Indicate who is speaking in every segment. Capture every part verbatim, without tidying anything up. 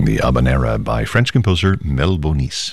Speaker 1: the Habanera by French composer Mel Bonis.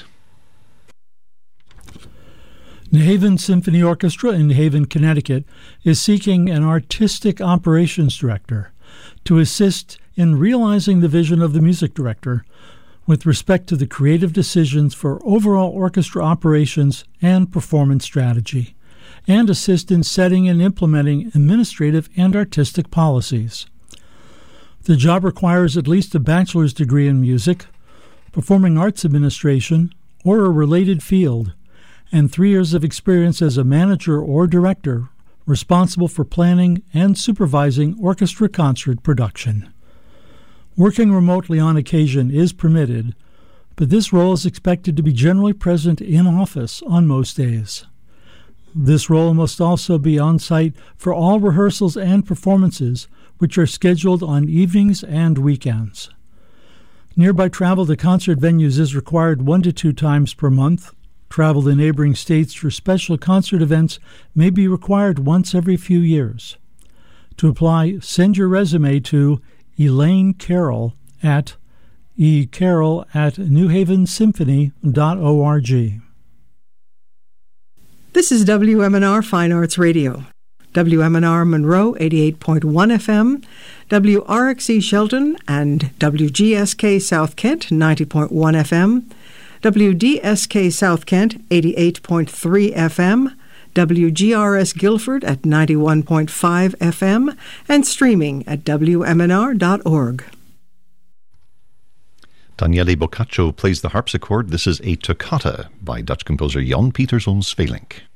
Speaker 2: New Haven Symphony Orchestra in New Haven, Connecticut is seeking an artistic operations director to assist in realizing the vision of the music director with respect to the creative decisions for overall orchestra operations and performance strategy, and assist in setting and implementing administrative and artistic policies. The job requires at least a bachelor's degree in music, performing arts administration, or a related field, and three years of experience as a manager or director responsible for planning and supervising orchestra concert production. Working remotely on occasion is permitted, but this role is expected to be generally present in office on most days. This role must also be on site for all rehearsals and performances, which are scheduled on evenings and weekends. Nearby travel to concert venues is required one to two times per month. Travel to neighboring states for special concert events may be required once every few years. To apply, send your resume to Elaine Carroll at ecarroll at newhavensymphony dot org.
Speaker 3: This is W M N R Fine Arts Radio. W M N R Monroe eighty-eight point one F M, W R X E Shelton and W G S K South Kent ninety point one F M, W D S K South Kent eighty-eight point three F M, W G R S Guilford at ninety-one point five F M, and streaming at W M N R dot org.
Speaker 1: Daniele Boccaccio plays the harpsichord. This is a toccata by Dutch composer Jan Pieterszoon Sweelinck.